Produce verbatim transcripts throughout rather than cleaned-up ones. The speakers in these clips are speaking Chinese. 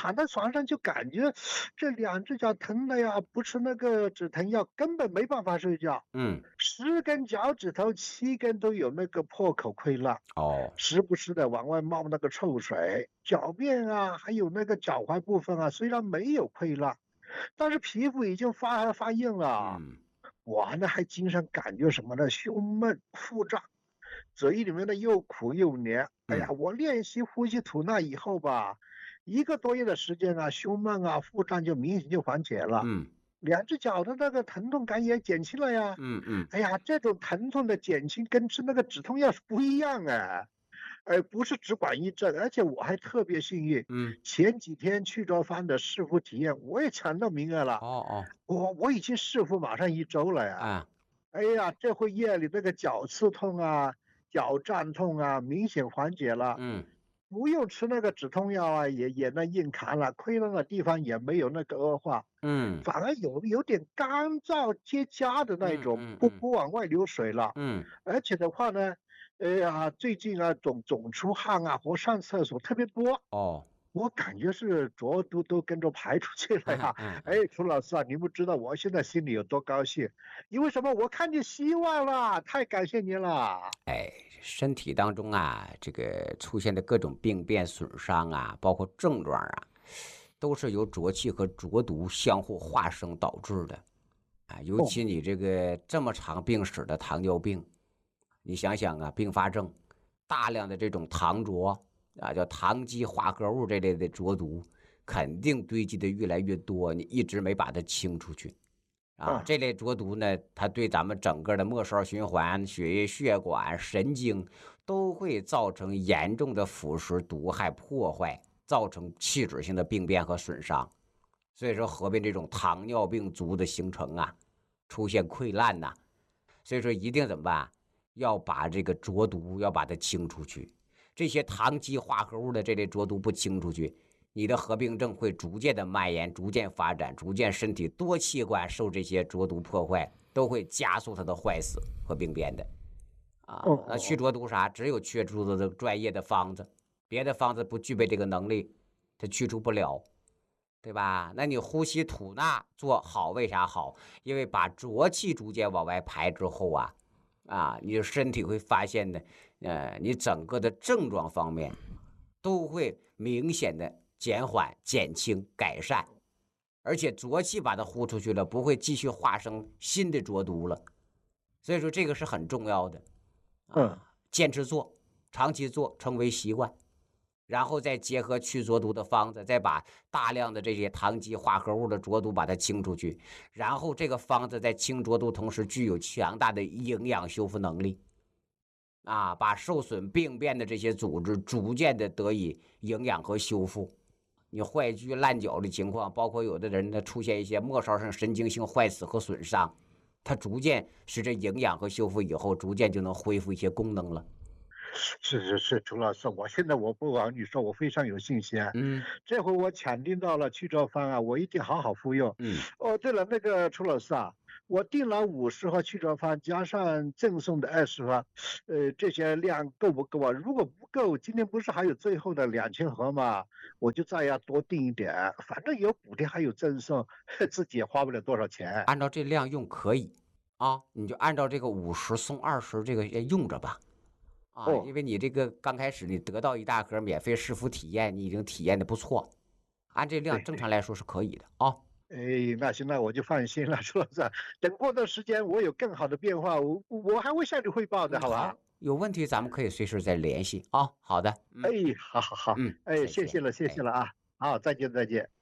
躺在床上就感觉这两只脚疼的呀，不吃那个止疼药根本没办法睡觉。 嗯， 十根脚趾头七根都有那个破口溃烂， 哦， 时不时的往外冒那个臭水。脚面啊，还有那个脚踝部分啊，虽然没有溃烂，但是皮肤已经发发硬了。 嗯我呢还经常感觉什么呢？胸闷、腹胀，嘴里面的又苦又黏。哎呀， 嗯我练习呼吸吐纳以后吧，一个多月的时间啊，胸闷啊、腹胀就明显就缓解了， 嗯两只脚的那个疼痛感也减轻了呀。 嗯嗯哎呀，这种疼痛的减轻跟吃那个止痛药是不一样啊。而不是只管一阵，而且我还特别幸运， 嗯， 前几天去着方的试服体验，我也抢到名额了。 哦哦， 我我已经试服马上一周了呀。 啊， 哎呀，这回夜里那个脚刺痛啊、脚胀痛啊，明显缓解了， 嗯不用吃那个止痛药啊，也也能硬扛了，溃烂的地方也没有那个恶化， 嗯反而有有点干燥结痂的那嗯种，不嗯嗯不往外流水了。 嗯， 而且的话呢，哎呀，最近啊总总出汗啊和上厕所特别多， 哦， 我感觉是浊毒都跟着排出去了嗯呀。哎， 嗯嗯。 楚老师啊，你不知道我现在心里有多高兴，因为什么？我看见希望了，太感谢您了。 哎，身体当中啊，这个出现的各种病变、损伤啊，包括症状啊，都是由浊气和浊毒相互化生导致的啊。尤哦， 其你这个这么长病史的糖尿病，你想想啊，并发症大量的这种糖浊啊，叫糖基化合物这类的浊毒，肯定堆积的越来越多，你一直没把它清出去。啊， 嗯， 这类浊毒呢，它对咱们整个的末梢循环、血液、血管、神经都会造成严重的腐蚀、毒害、破坏，造成器质性的病变和损伤。所以说，合并这种糖尿病足的形成啊，出现溃烂呐、所以说一定怎么办？要把这个浊毒要把它清出去。这些糖基化合物的这类浊毒不清出去，你的合并症会逐渐的蔓延，逐渐发展，逐渐身体多器官受这些浊毒破坏，都会加速它的坏死和病变的。啊，那去哦哦哦， 浊毒啥？只有去浊毒的专业的方子，别的方子不具备这个能力，它去除不了，对吧？那你呼吸吐纳做好，为啥好？因为把浊气逐渐往外排之后啊，啊，你的身体会发现呢，呃，你整个的症状方面都会明显的减缓、减轻、改善，而且浊气把它呼出去了，不会继续化生新的浊毒了。所以说这个是很重要的嗯， 啊，坚持做，长期做，成为习惯。然后再结合去浊毒的方子，再把大量的这些糖基化合物的浊毒把它清出去，然后这个方子在清浊毒同时具有强大的营养修复能力，啊，把受损病变的这些组织逐渐的得以营养和修复。你坏疽烂脚的情况，包括有的人呢出现一些末梢上神经性坏死和损伤，它逐渐随着营养和修复以后，逐渐就能恢复一些功能了。 是是是，楚老师，我现在我不瞒你说，我非常有信心啊。 嗯这回我抢订到了去兆方啊，我一定好好服用。 嗯哦，对了，那个楚老师啊，我订了五十盒去兆方，加上赠送的二十盒，呃，这些量够不够啊？如果不够，今天不是还有最后的两千盒吗？我就再要多订一点，反正有补贴还有赠送，自己也花不了多少钱。 按照这量用可以啊，你就按照这个五十送二十这个用着吧。啊， 哦， 因为你这个刚开始你得到一大盒免费试服体验，你已经体验的不错，按这量对对， 正常来说是可以的啊。 哎，那行，那我就放心了，楚老师。等过段时间我有更好的变化，我我还会向你汇报的， 嗯， 好吧？ 好，有问题咱们可以随时再联系啊。好的， 哎， 嗯好好好， 嗯， 哎， 再见， 谢谢了，谢谢哎。 了啊，好，再见再见。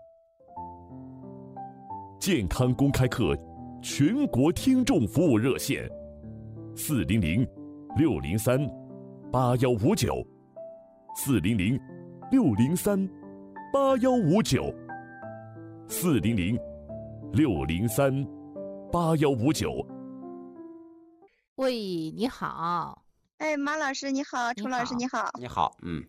健康公开课全国听众服务热线：四零零六零三八幺五九，四零零六零三八幺五九，四零零六零三八幺五九。 喂，你好， 哎，马老师你好， 你楚老师好， 你好。 你好，嗯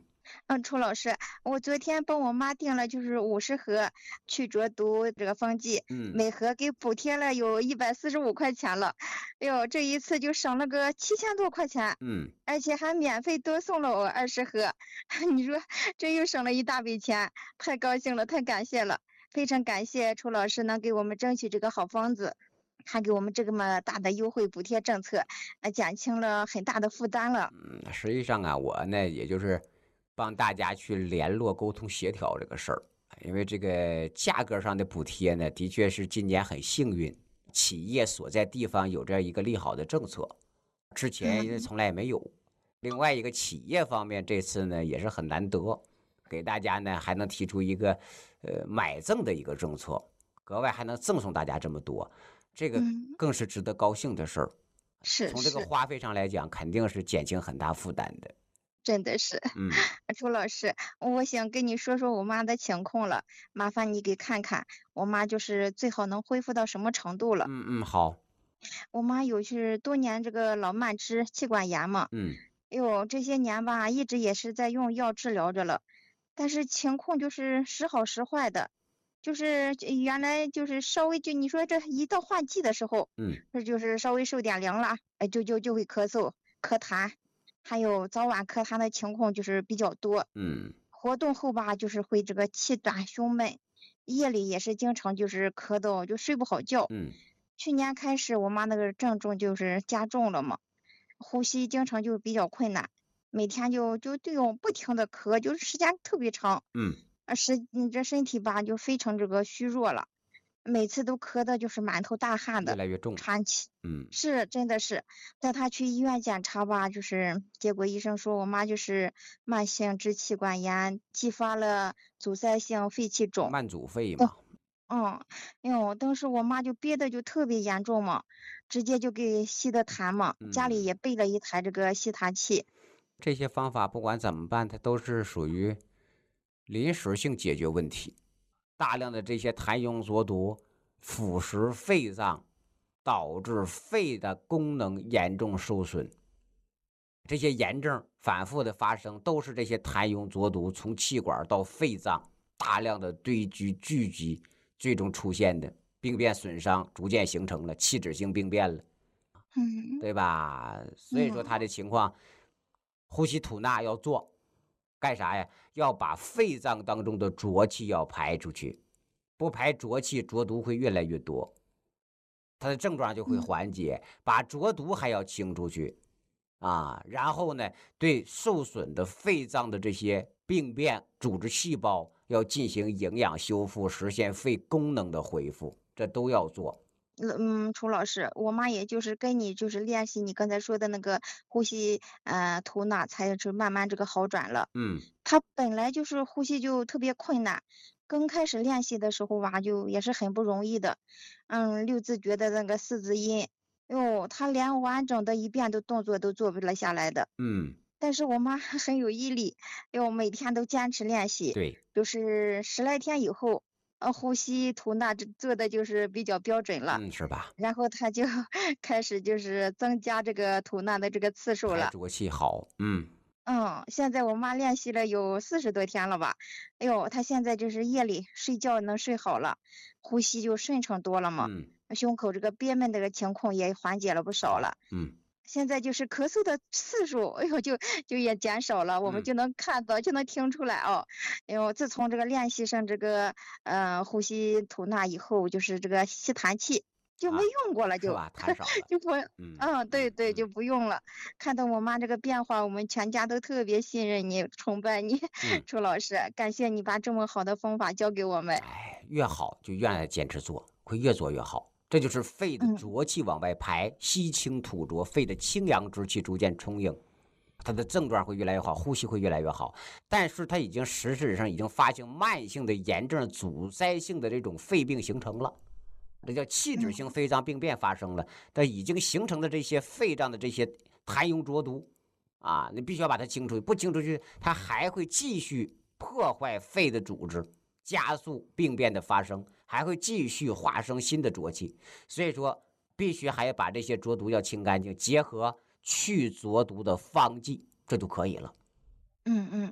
嗯，楚老师，我昨天帮我妈订了就是五十盒去浊毒这个方剂， 嗯每盒给补贴了有一百四十五块钱了。哎呦，这一次就省了个七千多块钱， 嗯， 而且还免费多送了我二十盒。你说这又省了一大笔钱，太高兴了，太感谢了，非常感谢楚老师能给我们争取这个好方子。还给我们这么大的优惠补贴政策，呃，减轻了很大的负担了。 嗯，实际上啊，我呢也就是帮大家去联络、沟通、协调这个事儿，因为这个价格上的补贴呢，的确是今年很幸运，企业所在地方有这样一个利好的政策，之前嗯从来也没有。另外一个企业方面，这次呢也是很难得，给大家呢还能提出一个呃买赠的一个政策，格外还能赠送大家这么多，这个嗯， 更是值得高兴的事儿。 是从这个是， 花费上来讲，肯定是减轻很大负担的。 真的是。 嗯楚老师，我想跟你说说我妈的情况了，麻烦你给看看，我妈就是最好能恢复到什么程度了。 嗯嗯，好， 我妈有是多年这个老慢支、气管炎嘛， 嗯哎呦，这些年吧，一直也是在用药治疗着了，但是情况就是时好时坏的，就是呃原来就是稍微就你说这一到换季的时候， 嗯这就是稍微受点凉了，哎，就就就会咳嗽、咳痰，还有早晚咳痰的情况就是比较多。 嗯活动后吧，就是会这个气短胸闷，夜里也是经常就是咳到就睡不好觉。 嗯去年开始，我妈那个症状就是加重了嘛，呼吸经常就比较困难，每天就就这种不停的咳，就是时间特别长， 嗯， 呃，身你这身体吧就非常这个虚弱了，每次都咳的就是满头大汗的， 越来越重。 喘气。 嗯是，真的是，带她去医院检查吧，就是结果医生说我妈就是慢性支气管炎，继发了阻塞性肺气肿。 慢阻肺嗯嘛。 嗯，哎呦，当时我妈就憋得就特别严重嘛，直接就给吸的痰嘛，家里嗯， 也备了一台这个吸痰器。 这些方法不管怎么办，它都是属于临时性解决问题。大量的这些痰痈浊毒腐蚀肺脏，导致肺的功能严重受损。这些炎症反复的发生，都是这些痰痈浊毒从气管到肺脏大量的堆积聚集，最终出现的病变损伤，逐渐形成了器质性病变了。 嗯对吧？所以说他嗯的情况，呼吸吐纳要做，干啥呀？要把肺脏当中的浊气要排出去，不排浊气，浊毒会越来越多，他的症状就会嗯缓解，把浊毒还要清出去啊。然后呢，对受损的肺脏的这些病变组织细胞要进行营养修复，实现肺功能的恢复，这都要做。 嗯，楚老师，我妈也就是跟你就是练习你刚才说的那个呼吸，呃，吐纳，才是慢慢这个好转了。 嗯她本来就是呼吸就特别困难，刚开始练习的时候吧，就也是很不容易的。嗯，六字诀的那个四字音，哟，她连完整的一遍的动作都做不了下来的。 嗯， 但是我妈很有毅力，哟，每天都坚持练习， 对， 就是十来天以后，呃，呼吸吐纳这做的就是比较标准了。 嗯，是吧？ 然后她就开始就是增加这个吐纳的这个次数了。 排浊气好。嗯嗯，现在我妈练习了有四十多天了吧？哎呦，她现在就是夜里睡觉能睡好了，呼吸就顺畅多了嘛， 嗯， 胸口这个憋闷这个情况也缓解了不少好。 了。 嗯现在就是咳嗽的次数，哎呦，就就也减少了，我们嗯就能看到，就能听出来哦。哎呦，自从这个练习上这个呃呼吸吐纳以后，就是这个吸痰器就没啊， 用过了，就是吧？痰少了。 就不， 嗯嗯，对对， 嗯嗯， 就不用了。看到我妈这个变化，我们全家都特别信任你，崇拜你， 嗯， 楚老师，感谢你把这么好的方法教给我们。 哎，越好就越坚持做，会越做越好。这就是肺的嗯浊气往外排，吸清吐浊，肺的清阳之气逐渐充盈，它的症状会越来越好，呼吸会越来越好。但是它已经实质上已经发生慢性的炎症阻塞性的这种肺病形成了。这叫器质性嗯肺脏病变发生了，它已经形成的这些肺脏的这些痰痈浊毒啊，你必须要把它清出去，不清出去，它还会继续破坏肺的组织，加速病变的发生，还会继续化生新的浊气。所以说，必须还要把这些浊毒要清干净，结合去浊毒的方剂，这就可以了。 嗯嗯。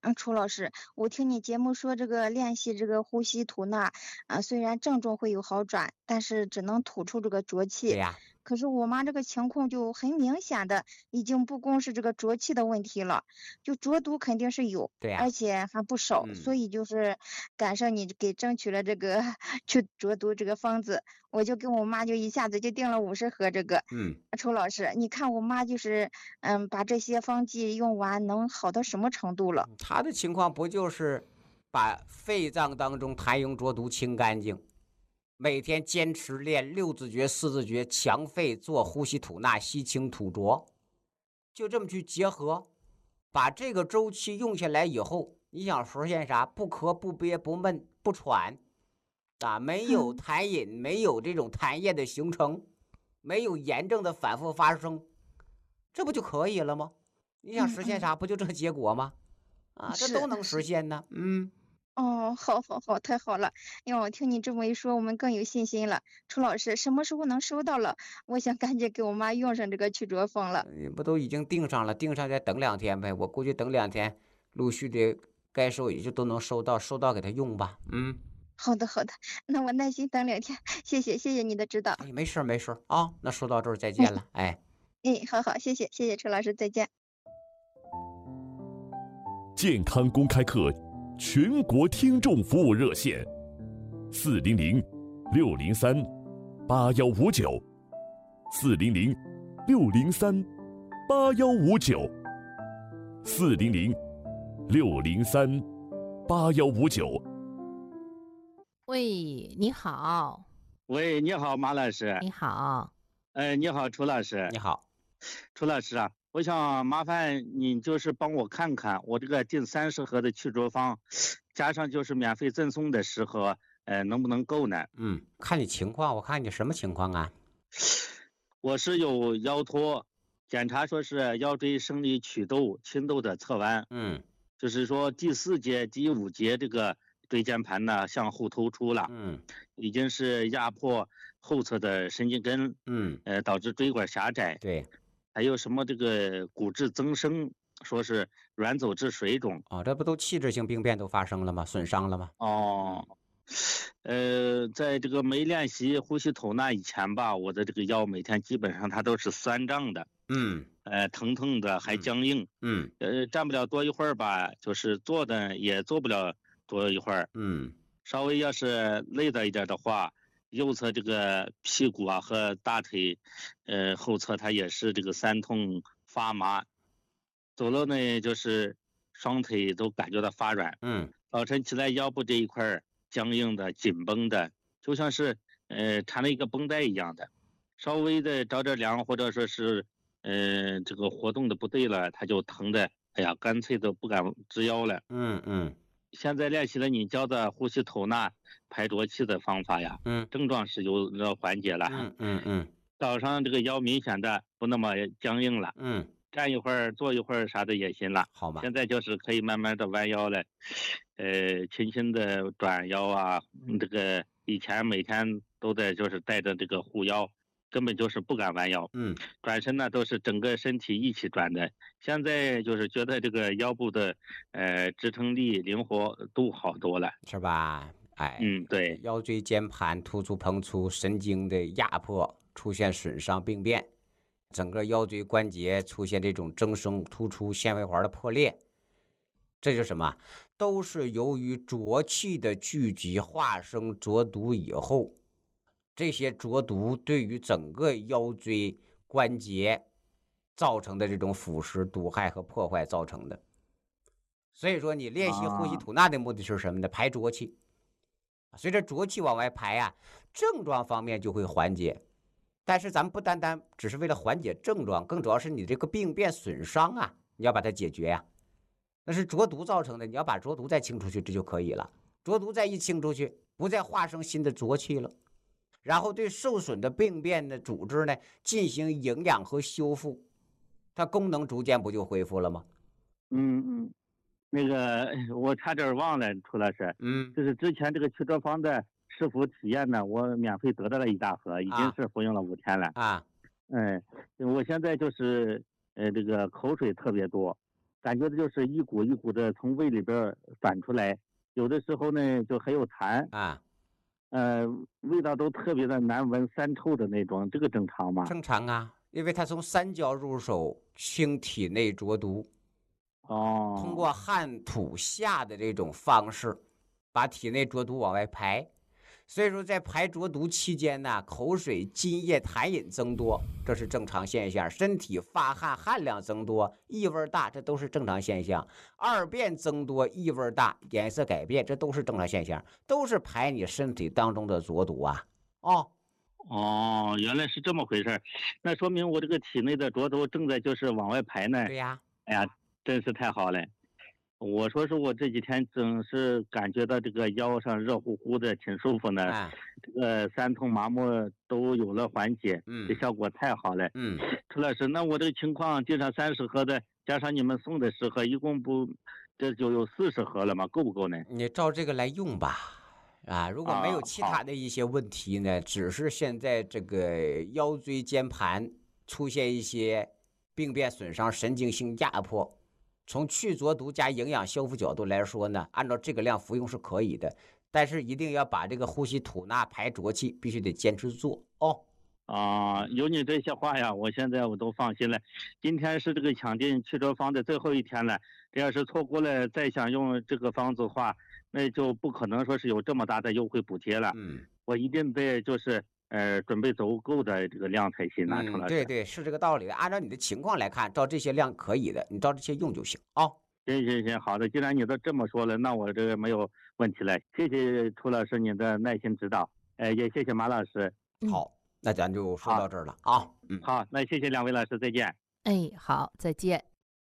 嗯，楚老师，我听你节目说这个练习这个呼吸吐纳，啊，虽然症状会有好转，但是只能吐出这个浊气。 对呀， 可是我妈这个情况就很明显的，已经不光是这个浊气的问题了，就浊毒肯定是有， 对呀， 而且还不少。所嗯， 以就是赶上你给争取了这个去浊毒这个方子，我就跟我妈就一下子就订了五十盒这个。 嗯， 楚老师，你看我妈就是嗯，把这些方剂用完，能好到什么程度了？ 他的情况不就是把肺脏当中痰壅浊毒清干净，每天坚持练六字诀、四字诀，强肺做呼吸吐纳，吸清吐浊，就这么去结合，把这个周期用下来以后，你想实现啥？不咳、不憋、不闷、不喘，啊，没有嗯痰饮，没有这种痰液的形成，没有炎症的反复发生，这不就可以了吗？你想嗯嗯， 实现啥？不就这结果吗？啊，这都能实是是， 现呢。嗯， 哦，好好好，太好了！因为我听你这么一说，我们更有信心了。楚老师，什么时候能收到了？我想赶紧给我妈用上这个去浊风了。 呃不都已经定上了，定上再等两天呗。我估计等两天，陆续的该收也就都能收到，收到给他用吧。嗯， 好的好的，那我耐心等两天，谢谢谢谢你的指导。 哎，没事儿没事儿啊，那说到这儿再嗯见了。哎， 嗯，好好，谢谢谢谢楚老师，再见。 健康公开课全国听众服务热线：四零零六零三八幺五九，四零零六零三八幺五九，四零零六零三八幺五九。 喂，你好， 喂，你好，马老师。 你好， 呃，你好，楚老师。 你好， 楚老师啊，我想麻烦你就是帮我看看，我这个订三十盒的去浊方，加上就是免费赠送的十盒，呃，能不能够呢？ 嗯，看你情况，我看你什么情况啊？ 我是有腰托，检查说是腰椎生理曲窦轻度的侧弯， 嗯就是说第四节、第五节这个椎间盘呢向后突出了， 嗯已经是压迫后侧的神经根， 嗯， 呃，导致椎管狭窄。 对， 还有什么这个骨质增生，说是软组织水肿。 哦，这不都器质性病变都发生了吗？损伤了吗？ 哦，呃，在这个没练习呼吸吐纳以前吧，我的这个腰每天基本上它都是酸胀的， 嗯呃，疼痛的还嗯僵硬， 嗯呃，站不了多一会儿吧，就是坐的也坐不了多一会儿， 嗯稍微要是累了一点的话，右侧这个屁股啊和大腿，呃，后侧它也是这个酸痛发麻，走路呢就是双腿都感觉到发软， 嗯早晨起来腰部这一块儿僵硬的、紧绷的，就像是呃缠了一个绷带一样的，稍微的着点凉或者说是呃这个活动的不对了，它就疼的，哎呀，干脆都不敢直腰了。 嗯嗯现在练习了你教的呼吸吐纳、排浊气的方法呀， 嗯症状是有了缓解了。 嗯嗯嗯早上这个腰明显的不那么僵硬了， 嗯， 站一会儿、坐一会儿啥的也行了。 好嘛， 现在就是可以慢慢的弯腰了，呃，轻轻的转腰啊。嗯这个以前每天都在就是带着这个护腰，根本就是不敢弯腰。 嗯转身呢都是整个身体一起转的。现在就是觉得这个腰部的呃支撑力、灵活度好多了。 是吧？哎， 嗯，对。 腰椎间盘突出膨出，神经的压迫出现损伤病变，整个腰椎关节出现这种增生突出、纤维环的破裂，这就是什么？都是由于浊气的聚集化生浊毒以后，这些浊毒对于整个腰椎关节造成的这种腐蚀、毒害和破坏造成的。所以说，你练习呼吸啊吐纳的目的是什么呢？排浊气。随着浊气往外排啊，症状方面就会缓解。但是咱们不单单只是为了缓解症状，更主要是你这个病变损伤啊，你要把它解决呀、那是浊毒造成的，你要把浊毒再清出去，这就可以了。浊毒再一清出去，不再化生新的浊气了，然后对受损的病变的组织呢进行营养和修复，它功能逐渐不就恢复了吗？ 嗯嗯，那个我差点忘了，楚老师， 嗯就是之前这个祛浊方的试服体验呢，我免费得到了一大盒，已经啊是服用了五天了。 啊嗯，我现在就是呃这个口水特别多， 感觉的就是一股一股的从胃里边反出来，有的时候呢就很有痰啊， 呃，味道都特别的难闻、酸臭的那种，这个正常吗？ 正常啊，因为它从三焦入手，清体内浊毒， 哦， 通过汗吐下的这种方式，把体内浊毒往外排。所以说，在排浊毒期间呢，口水、津液、痰饮增多，这是正常现象；身体发汗、汗量增多、异味大，这都是正常现象；二便增多、异味大、颜色改变，这都是正常现象，都是排你身体当中的浊毒啊！哦哦，原来是这么回事儿，那说明我这个体内的浊毒正在就是往外排呢。 对呀， 哎呀，真是太好了。我说是我这几天总是感觉到这个腰上热乎乎的，挺舒服呢。 哎， 这个酸痛麻木都有了缓解， 嗯这效果太好了。 嗯， 楚老师，那我这个情况，就上三十盒的，加上你们送的十盒，一共不，这就有四十盒了吗？够不够呢？ 你照这个来用吧。啊，如果没有啊， 其他好， 的一些问题呢，只是现在这个腰椎间盘出现一些病变损伤、神经性压迫，从去浊毒加营养修复角度来说呢，按照这个量服用是可以的，但是一定要把这个呼吸吐纳排浊气必须得坚持做哦。 啊，有你这些话呀，我现在我都放心了。今天是这个抢定去这方的最后一天了，这要是错过了，再想用这个方子的话，那就不可能说是有这么大的优惠补贴了。 嗯我一定得就是呃准备足够的这个量才行啊，陈嗯， 老师。 对对，是这个道理的。按照你的情况来看，照这些量可以的，你照这些用就行啊。 行行行，好的，既然你都这么说了，那我这个没有问题了。谢谢楚老师你的耐心指导，呃，也谢谢马老师。 嗯好，那咱就说好到这儿了啊。嗯。 好，那谢谢两位老师，再见。 哎，好，再见。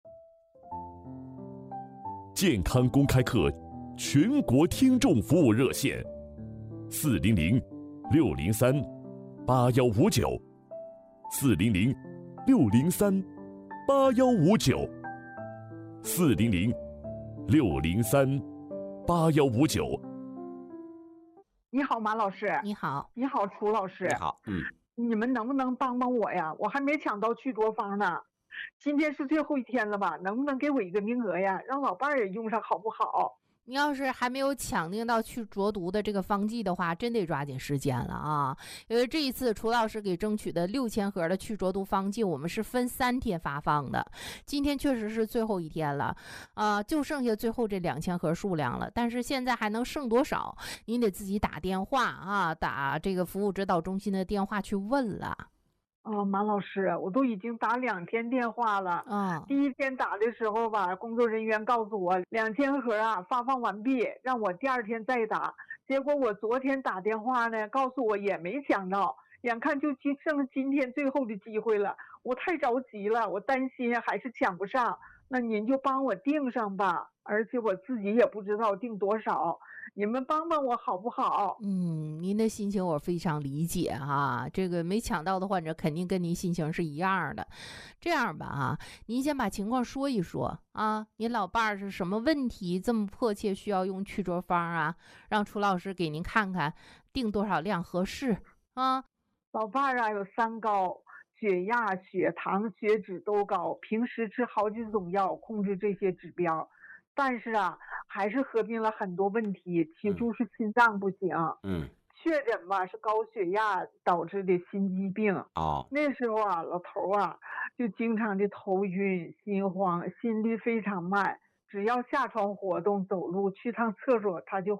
健康公开课全国听众服务热线：四零零六零三八幺五九，四零零六零三八幺五九，四零零六零三八幺五九。 你好，马老师。 你好， 你好，楚老师。 你好，嗯， 你们能不能帮帮我呀？我还没抢到去浊方呢，今天是最后一天了吧？能不能给我一个名额呀？让老伴儿也用上好不好？ 你要是还没有抢定到去浊毒的这个方剂的话，真得抓紧时间了啊！因为这一次楚老师给争取的六千盒的去浊毒方剂，我们是分三天发放的。今天确实是最后一天了，啊，就剩下最后这两千盒数量了。但是现在还能剩多少？您得自己打电话啊，打这个服务指导中心的电话去问了。 啊，马老师，我都已经打两天电话了。 啊， 第一天打的时候吧，工作人员告诉我两千盒啊发放完毕，让我第二天再打。结果我昨天打电话呢，告诉我也没抢到，眼看就今剩今天最后的机会了，我太着急了，我担心还是抢不上。那您就帮我订上吧，而且我自己也不知道订多少，你们帮帮我好不好？ 嗯，您的心情我非常理解哈，这个没抢到的患者肯定跟您心情是一样的。这样吧啊，您先把情况说一说啊，您老伴儿是什么问题这么迫切需要用去浊方啊？让楚老师给您看看定多少量合适啊？ 老伴儿啊有三高，血压、血糖、血脂都高，平时吃好几种药控制这些指标，但是啊，还是合并了很多问题，起初是心脏不行， 嗯， 确诊吧是高血压导致的心肌病。 哦， 那时候啊，老头啊就经常的头晕、心慌，心率非常慢，只要下床活动、走路、去趟厕所，他就